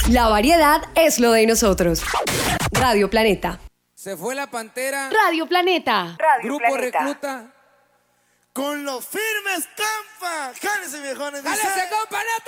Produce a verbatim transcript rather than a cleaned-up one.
La variedad es lo de nosotros. Radio Planeta. Se fue la Pantera. Radio Planeta. Radio Grupo Planeta. Recluta. Con los firmes Campa. Jálense, viejones. ¡Jálese, compa, neta!